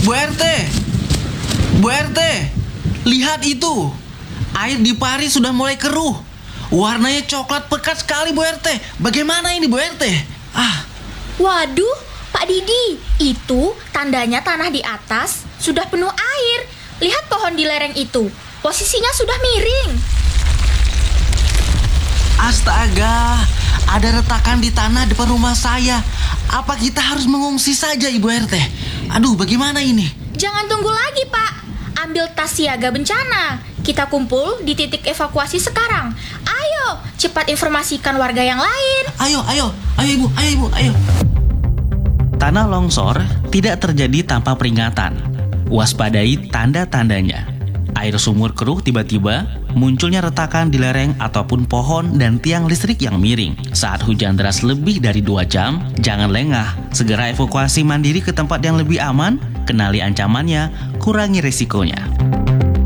Bu RT, Bu RT, lihat itu. Air di Paris sudah mulai keruh. Warnanya coklat pekat sekali, Bu RT. Bagaimana ini, Bu RT? Waduh, Pak Didi, itu tandanya tanah di atas sudah penuh air. Lihat pohon di lereng itu, posisinya sudah miring. Astaga, ada retakan di tanah depan rumah saya. Apa kita harus mengungsi saja, Ibu RT? Aduh, bagaimana ini? Jangan tunggu lagi, Pak. Ambil tas siaga bencana. Kita kumpul di titik evakuasi sekarang. Ayo, cepat informasikan warga yang lain. Ayo Ibu, ayo. Tanah longsor tidak terjadi tanpa peringatan. Waspadai tanda-tandanya. Air sumur keruh tiba-tiba, munculnya retakan di lereng ataupun pohon dan tiang listrik yang miring. Saat hujan deras lebih dari 2 jam, jangan lengah. Segera evakuasi mandiri ke tempat yang lebih aman, kenali ancamannya, kurangi risikonya.